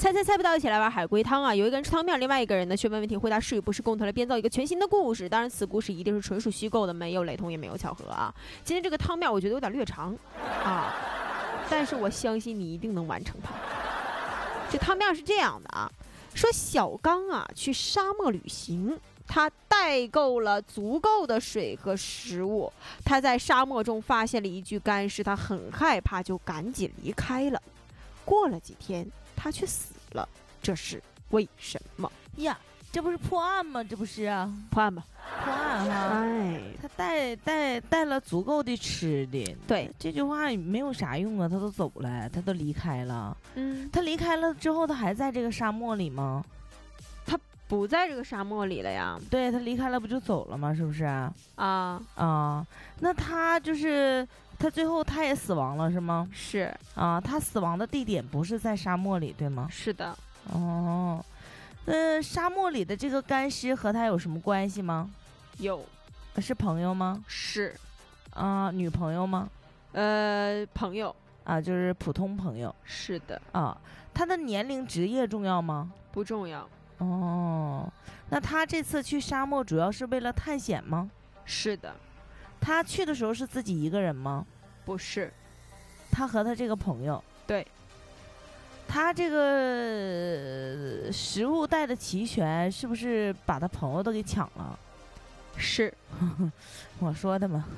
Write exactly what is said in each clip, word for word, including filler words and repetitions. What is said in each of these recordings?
猜猜猜不到，一起来玩海龟汤啊！有一个人吃汤面，另外一个人呢却问问题，回答是与不是，共同来编造一个全新的故事。当然，此故事一定是纯属虚构的，没有雷同，也没有巧合啊。今天这个汤面我觉得有点略长啊，但是我相信你一定能完成它。这汤面是这样的啊，说小刚啊去沙漠旅行。他带够了足够的水和食物，他在沙漠中发现了一具干尸，他很害怕，就赶紧离开了。过了几天，他却死了，这是为什么呀？这不是破案吗？这不是啊， 破案吧？ 破案哈！ 哎， 他带带带了足够的吃的， 对， 这句话没有啥用啊，他都走了，他都离开了。 嗯， 他离开了之后，他还在这个沙漠里吗？ 不在这个沙漠里了呀。 对，他离开了不就走了吗？是不是啊？ 啊啊，那他就是他最后他也死亡了是吗？ 是啊，他死亡的地点不是在沙漠里对吗？ 是的。 哦，那沙漠里的这个干尸和他有什么关系吗？ 有。 是朋友吗？ 是。 啊，女朋友吗？ 呃，朋友。 啊，就是普通朋友。 是的。 啊，他的年龄职业重要吗？ 不重要。 哦，那他这次去沙漠主要是为了探险吗？ 是的。 他去的时候是自己一个人吗？ 不是。 他和他这个朋友。 对。 他这个食物带的齐全，是不是把他朋友都给抢了？ 是。 我说的嘛。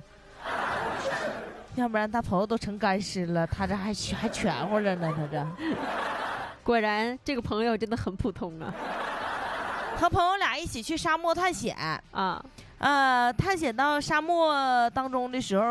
要不然他朋友都成干尸了，他这还还全乎着呢，他这。 果然这个朋友真的很普通啊。 和朋友俩一起去沙漠探险啊， 呃，探险到沙漠当中的时候，